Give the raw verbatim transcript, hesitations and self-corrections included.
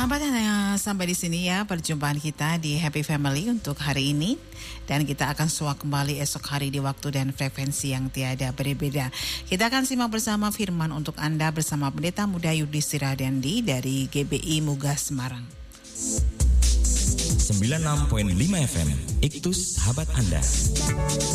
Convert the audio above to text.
Sahabat, hanya sampai di sini ya perjumpaan kita di Happy Family untuk hari ini. Dan kita akan suak kembali esok hari di waktu dan frekuensi yang tiada berbeda. Kita akan simak bersama firman untuk Anda bersama Pendeta Muda Yudhistira Dendi dari G B I Muga Semarang. sembilan puluh enam koma lima F M, Iktus Sahabat Anda.